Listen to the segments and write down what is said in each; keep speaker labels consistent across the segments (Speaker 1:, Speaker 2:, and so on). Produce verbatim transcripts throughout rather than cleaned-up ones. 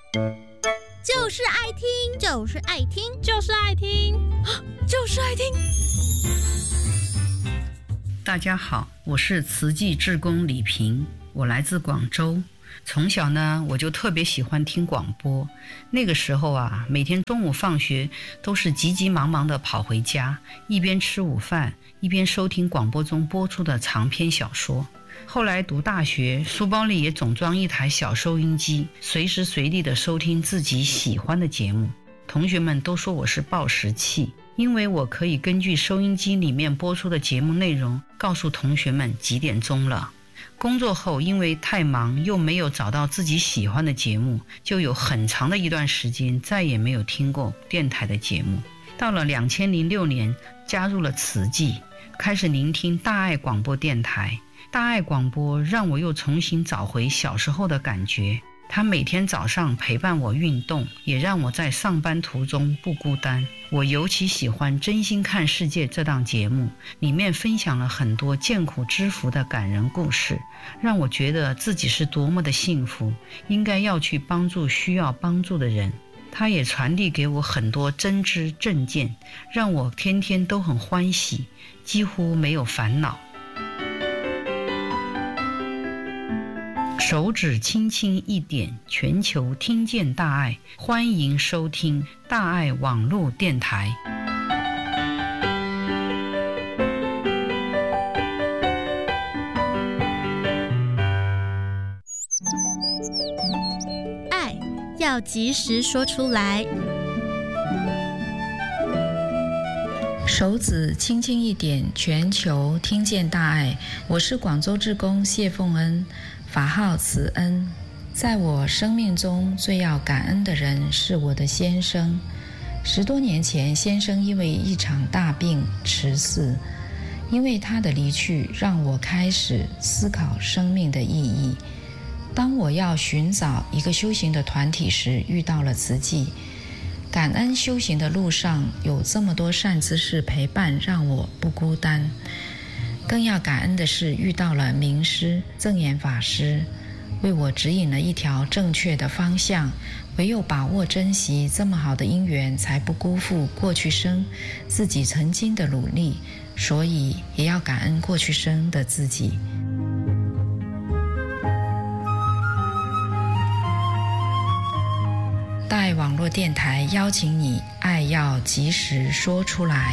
Speaker 1: 就是爱听，就是爱听，
Speaker 2: 就是爱听，
Speaker 1: 就是爱听。
Speaker 3: 大家好，我是慈济志工李平，我来自广州。从小呢，我就特别喜欢听广播。那个时候啊，每天中午放学都是急急忙忙地跑回家，一边吃午饭，一边收听广播中播出的长篇小说。后来读大学，书包里也总装一台小收音机，随时随地地收听自己喜欢的节目。同学们都说我是报时器，因为我可以根据收音机里面播出的节目内容，告诉同学们几点钟了。工作后因为太忙又没有找到自己喜欢的节目，就有很长的一段时间再也没有听过电台的节目。到了二零零六年加入了慈济，开始聆听大爱广播电台。大爱广播让我又重新找回小时候的感觉，它每天早上陪伴我运动，也让我在上班途中不孤单。我尤其喜欢《真心看世界》这档节目，里面分享了很多见苦知福的感人故事，让我觉得自己是多么的幸福，应该要去帮助需要帮助的人。它也传递给我很多真知正见，让我天天都很欢喜，几乎没有烦恼。手指轻轻一点，全球听见大爱，欢迎收听大爱网络电台。
Speaker 1: 爱要及时说出来。
Speaker 4: 手指轻轻一点，全球听见大爱。我是广州志工谢凤恩，法号慈恩。在我生命中最要感恩的人是我的先生。十多年前，先生因为一场大病辞世，因为他的离去，让我开始思考生命的意义。当我要寻找一个修行的团体时，遇到了慈济。感恩修行的路上有这么多善知识陪伴，让我不孤单。更要感恩的是遇到了明师正言法师，为我指引了一条正确的方向。唯有把握珍惜这么好的因缘，才不辜负过去生自己曾经的努力。所以也要感恩过去生的自己。大爱网络电台邀请你，爱要及时说出来。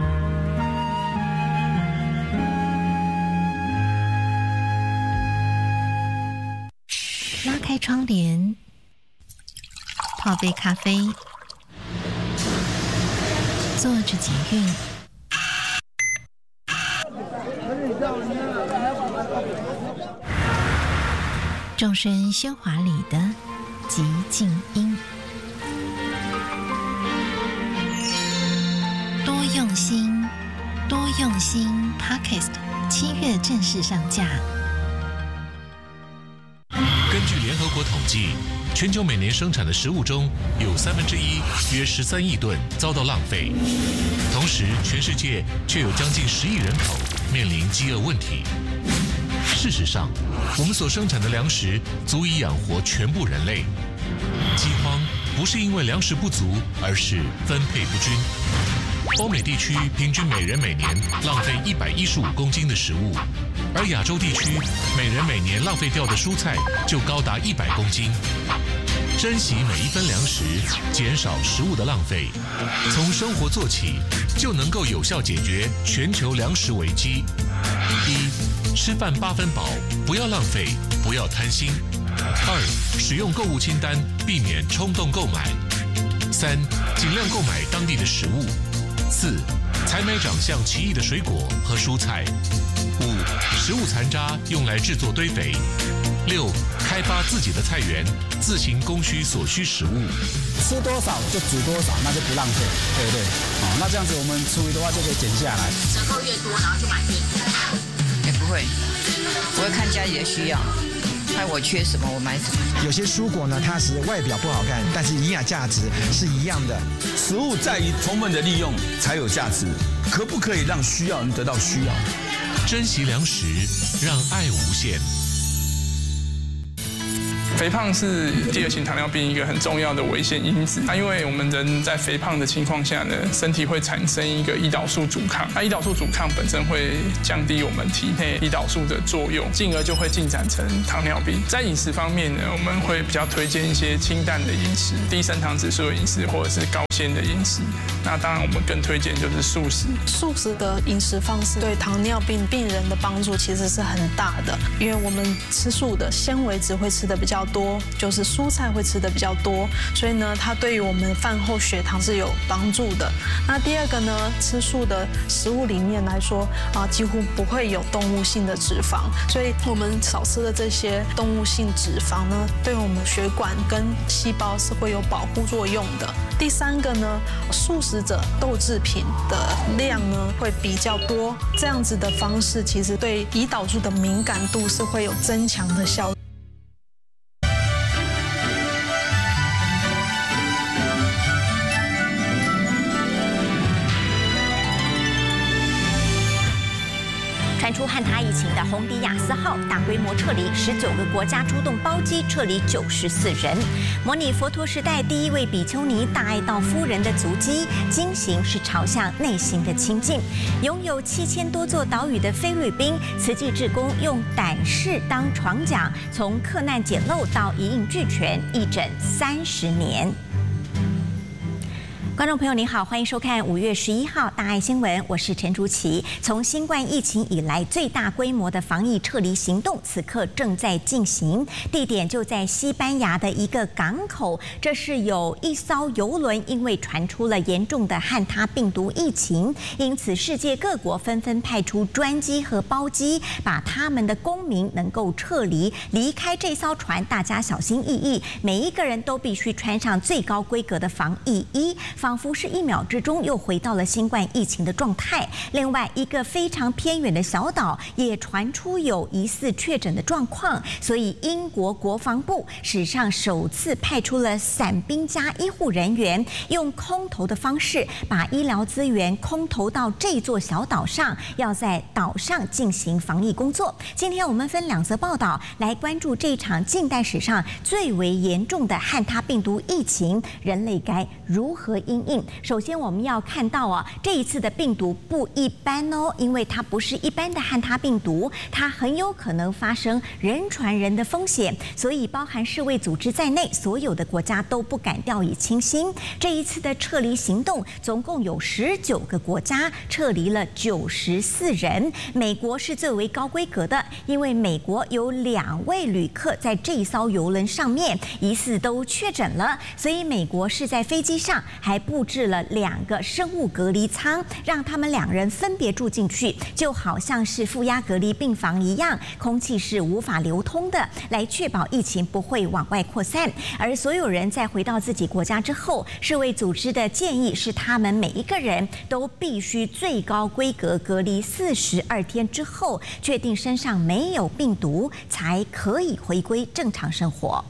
Speaker 1: 拉开窗帘，泡杯咖啡，坐着捷运，众生喧哗里的寂静音。多用心，多用心 Podcast 七月正式上架。
Speaker 5: 根据联合国统计，全球每年生产的食物中有三分之一，约十三亿吨遭到浪费。同时，全世界却有将近十亿人口面临饥饿问题。事实上，我们所生产的粮食足以养活全部人类。饥荒不是因为粮食不足，而是分配不均。欧美地区平均每人每年浪费一百一十五公斤的食物，而亚洲地区每人每年浪费掉的蔬菜就高达一百公斤。珍惜每一分粮食，减少食物的浪费，从生活做起，就能够有效解决全球粮食危机。一、吃饭八分饱，不要浪费，不要贪心。二、使用购物清单，避免冲动购买。三、尽量购买当地的食物。四、采买长相奇异的水果和蔬菜。五、食物残渣用来制作堆肥。六、开发自己的菜园，自行供需所需食物。
Speaker 6: 吃多少就煮多少，那就不浪费，对不对？哦，那这样子我们厨余的话就可以减下来。
Speaker 7: 折扣越多，然后就买越多。
Speaker 8: 也不会，我会看家里的需要。看我缺什么，我买什么。
Speaker 9: 有些蔬果呢，它是外表不好看，但是营养价值是一样的。
Speaker 10: 食物在于充分的利用才有价值，可不可以让需要人得到需要？
Speaker 5: 珍惜粮食，让爱无限。
Speaker 2: 肥胖是第二型糖尿病一个很重要的危险因子。那因为我们人在肥胖的情况下呢，身体会产生一个胰岛素阻抗，那胰岛素阻抗本身会降低我们体内胰岛素的作用，进而就会进展成糖尿病。在饮食方面呢，我们会比较推荐一些清淡的饮食、低升糖指数的饮食，或者是高纤的饮食。那当然，我们更推荐就是素食。
Speaker 11: 素食的饮食方式对糖尿病病人的帮助其实是很大的，因为我们吃素的纤维质会吃的比较多，就是蔬菜会吃的比较多，所以呢，它对于我们饭后血糖是有帮助的。那第二个呢，吃素的食物里面来说啊，几乎不会有动物性的脂肪，所以我们少吃的这些动物性脂肪呢，对我们血管跟细胞是会有保护作用的。第三个呢，素食者豆制品的量呢会比较多，这样子的方式其实对胰岛素的敏感度是会有增强的效果。
Speaker 12: 传出汉他疫情的红迪亚斯号大规模撤离，十九个国家出动包机撤离九十四人，模拟佛陀时代第一位比丘尼大爱道夫人的足迹，经行是朝向内心的清净。拥有七千多座岛屿的菲律宾，慈济志工用胆识当床桨，从克难解漏到一应俱全，一整三十年。观众朋友您好，欢迎收看五月十一号大爱新闻，我是陈竹琪。从新冠疫情以来最大规模的防疫撤离行动，此刻正在进行，地点就在西班牙的一个港口。这是有一艘邮轮因为传出了严重的汉他病毒疫情，因此世界各国纷纷派出专机和包机，把他们的公民能够撤离离开这艘船。大家小心翼翼，每一个人都必须穿上最高规格的防疫衣。仿佛是一秒之中又回到了新冠疫情的状态。另外，一个非常偏远的小岛也传出有疑似确诊的状况，所以英国国防部史上首次派出了伞兵加医护人员，用空投的方式把医疗资源空投到这座小岛上，要在岛上进行防疫工作。今天我们分两则报道来关注这场近代史上最为严重的汉他病毒疫情，人类该如何因应？首先，我们要看到啊，这一次的病毒不一般哦，因为它不是一般的汉他病毒，它很有可能发生人传人的风险，所以包含世卫组织在内，所有的国家都不敢掉以轻心。这一次的撤离行动，总共有十九个国家撤离了九十四人。美国是最为高规格的，因为美国有两位旅客在这一艘邮轮上面疑似都确诊了，所以美国是在飞机上还布置了两个生物隔离舱，让他们两人分别住进去，就好像是负压隔离病房一样，空气是无法流通的，来确保疫情不会往外扩散。而所有人在回到自己国家之后，世卫组织的建议是，他们每一个人都必须最高规格隔离四十二天之后，确定身上没有病毒，才可以回归正常生活。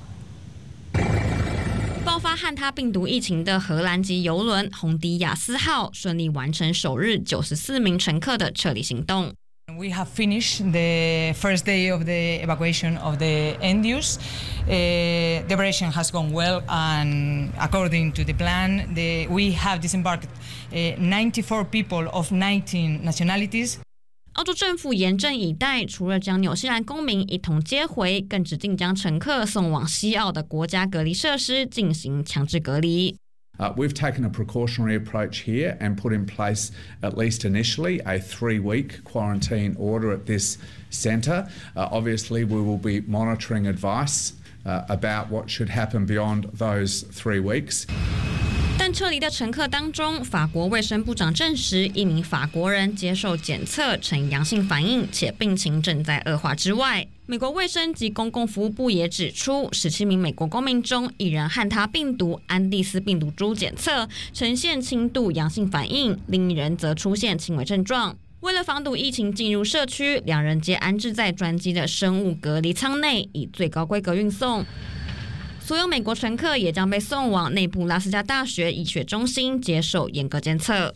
Speaker 13: 爆发汉他病毒疫情的荷兰籍邮轮红迪亚斯号顺利完成首日九十四名乘客的撤离行动。
Speaker 14: We have finished the first day of the evacuation of the Endius. Uh, the operation has gone well, and according to the plan, the, we have disembarked uh, ninety-four people of nineteen nationalities.
Speaker 13: 澳洲政府严阵以待，除了将纽西兰公民一同接回，更指定将乘客送往西澳的国家隔离设施进行强制隔离。
Speaker 15: Uh, we've taken a precautionary approach here and put in place, at least initially, a three-week quarantine order at this centre. Uh, obviously, we will be monitoring advice uh, about what should happen beyond those three weeks.
Speaker 13: 但撤离的乘客当中，法国卫生部长证实，一名法国人接受检测呈阳性反应，且病情正在恶化之外，美国卫生及公共服务部也指出，十七名美国公民中，一人汉他病毒安第斯病毒株检测呈现轻度阳性反应，另一人则出现轻微症状。为了防堵疫情进入社区，两人皆安置在专机的生物隔离舱内，以最高规格运送。所有美国乘客也将被送往内布拉斯加大学医学中心接受严格监测。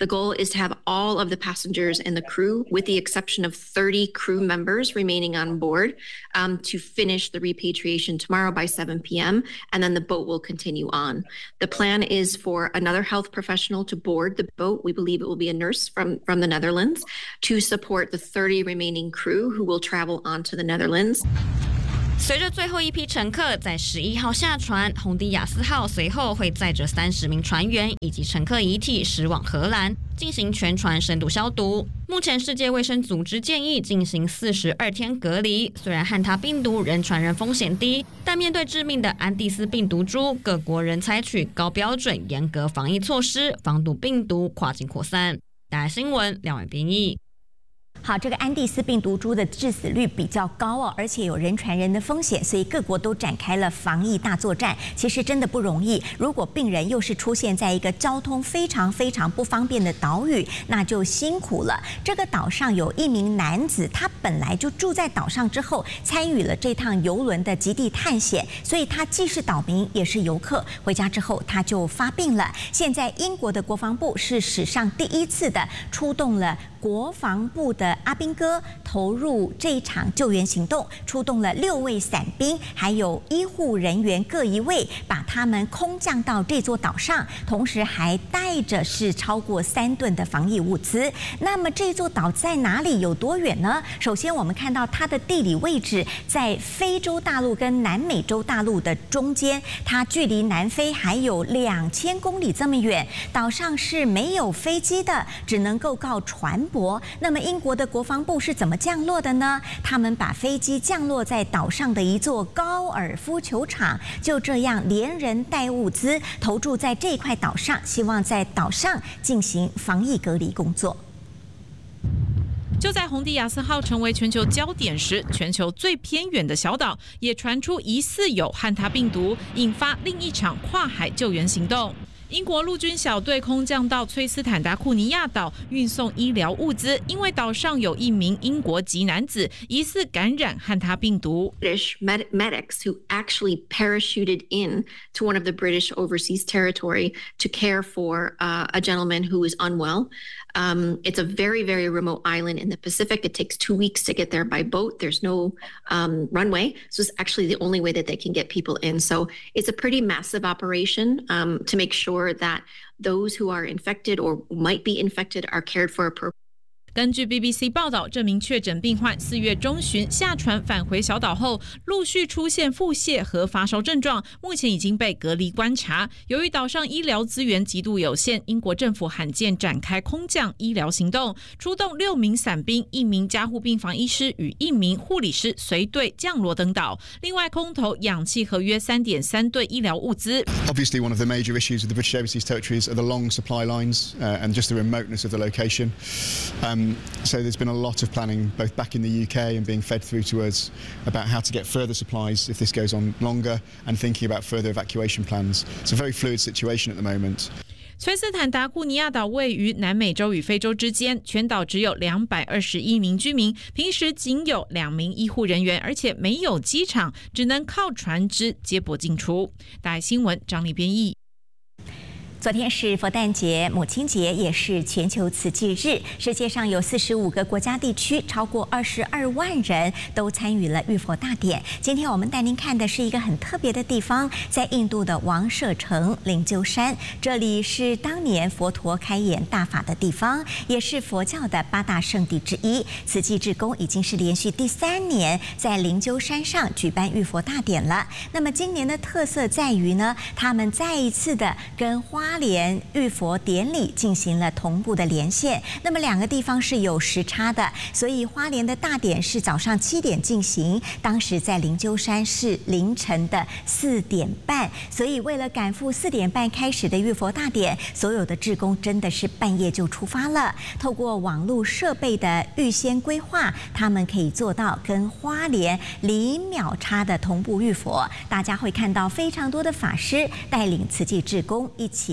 Speaker 16: The goal is to have all of the passengers and the crew, with the exception of thirty crew members remaining on board, um, to finish the repatriation tomorrow by seven p.m. and then the boat will continue on. The plan is for another health professional to board the boat. We believe it will be a nurse from, from the Netherlands to support the thirty remaining crew who will travel on to the Netherlands.
Speaker 13: 随着最后一批乘客在十一号下船，洪迪亚斯号随后会载着三十名船员以及乘客遗体驶往荷兰，进行全船深度消毒。目前世界卫生组织建议进行四十二天隔离。虽然汉他病毒人传人风险低，但面对致命的安第斯病毒株，各国仍采取高标准、严格防疫措施，防堵病毒跨境扩散。大爱新闻两岸编译。
Speaker 12: 好，这个安第斯病毒株的致死率比较高哦，而且有人传人的风险，所以各国都展开了防疫大作战。其实真的不容易，如果病人又是出现在一个交通非常非常不方便的岛屿，那就辛苦了。这个岛上有一名男子，他本来就住在岛上，之后参与了这趟邮轮的极地探险，所以他既是岛民也是游客。回家之后他就发病了。现在英国的国防部是史上第一次的出动了国防部的阿兵哥投入这一场救援行动，出动了六位伞兵，还有医护人员各一位，把他们空降到这座岛上，同时还带着是超过三吨的防疫物资。那么这座岛在哪里？有多远呢？首先我们看到它的地理位置在非洲大陆跟南美洲大陆的中间，它距离南非还有两千公里这么远。岛上是没有飞机的，只能够靠船舶。那么英国的国防部是怎么降落的呢？他们把飞机降落在岛上的一座高尔夫球场，就这样连人带物资投注在这块岛上，希望在岛上进行防疫隔离工作。
Speaker 17: 就在洪迪亚斯号成为全球焦点时，全球最偏远的小岛也传出疑似有汉他病毒，引发另一场跨海救援行动。英国陆军小队空降到崔斯坦达库尼亚岛运送医疗物资，因为岛上有一名英国籍男子疑似感染汉他病毒。
Speaker 16: British med- medics who actually parachuted in to one of the British overseas territory to care for uh, a gentleman who was unwell. Um, it's a very, very remote island in the Pacific. It takes two weeks to get there by boat. There's no um, runway. So it's actually the only way that they can get people in. So it's a pretty massive operation um, to make sure that those who are infected or might be infected are cared for appropriately.
Speaker 17: 根据 B B C 报道，这名确诊病患四月中旬下船返回小岛后，陆续出现腹泻和发烧症状，目前已经被隔离观察。由于岛上医疗资源极度有限，英国政府罕见展开空降医疗行动，出动六名伞兵、一名加护病房医师与一名护理师随队降落登岛，另外空投氧气和约 三点三吨医疗物资。
Speaker 18: Obviously, one of the major issues with the British Overseas Territories are the long supply lines uh, and just the remoteness of the location. Um, So there's been a lot of planning both back in the U K and being fed through to us about how to get further supplies if this goes on longer and thinking about further evacuation plans. It's a very fluid situation at the moment.
Speaker 17: 崔斯坦达库尼亚岛位于南美洲与非洲之间，全岛只有两百二十一名居民，平时仅有两名医护人员，而且没有机场，只能靠船只接驳进出。大爱新闻张丽编译。
Speaker 12: 昨天是佛诞节、母亲节，也是全球慈济日。世界上有四十五个国家地区，超过二十二万人都参与了浴佛大典。今天我们带您看的是一个很特别的地方，在印度的王舍城灵鹫山，这里是当年佛陀开演大法的地方，也是佛教的八大圣地之一。慈济志工已经是连续第三年在灵鹫山上举办浴佛大典了。那么今年的特色在于呢，他们再一次的跟花花莲浴佛典礼进行了同步的连线，那么两个地方是有时差的，所以花莲的大典是早上七点进行，当时在灵鹫山是凌晨的四点半，所以为了赶赴四点半开始的浴佛大典，所有的志工真的是半夜就出发了。透过网络设备的预先规划，他们可以做到跟花莲零秒差的同步浴佛。大家会看到非常多的法师带领慈济志工一起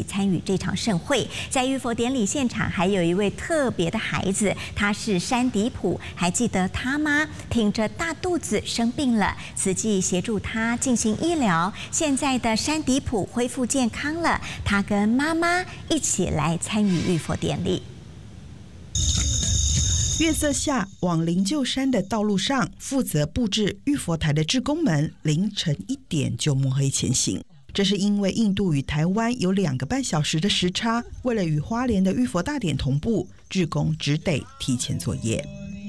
Speaker 12: 参与这场盛会。在浴佛典礼现场，还有一位特别的孩子，他是山迪普。还记得他吗？挺着大肚子生病了，慈济协助他进行医疗。现在的山迪普恢复健康了，他跟妈妈一起来参与浴佛典礼。
Speaker 19: 月色下，往灵鹫山的道路上，负责布置浴佛台的志工们，凌晨一点就摸黑前行。这是因为印度与台湾有两个半小时的时差，为了与花莲的浴佛大典同步，志工只得提前作业。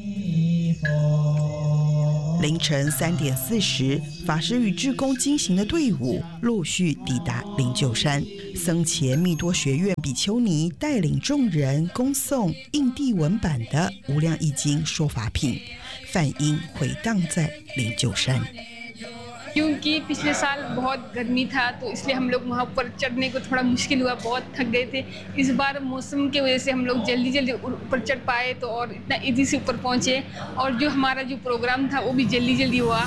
Speaker 19: 凌晨三点四十，法师与志工经行的队伍陆续抵达灵鹫山。僧伽密多学院比丘尼带领众人恭诵印地文版的《无量易经》说法品，梵音回荡在灵鹫山。
Speaker 20: क्योंकि पिछले साल बहुत गर्मी था तो इसलिए हम लोग वहाँ ऊपर चढ़ने को थोड़ा मुश्किल हुआ, बहुत थक गए थे। इस बार मौसम की वजह से हम लोग जल्दी जल्दी ऊपर चढ़ पाए तो और इतना इजी से ऊपर पहुँचे और जो हमारा जो प्रोग्राम था वो भी जल्दी जल्दी हुआ।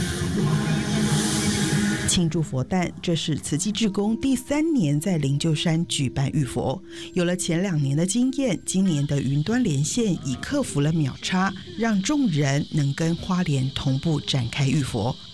Speaker 20: 庆祝佛诞，这是慈济志工第三年在灵鹫山举办浴佛。有了前两年的经验，今年的云端连线已克服了秒差，让众人能跟花莲同步展开浴佛。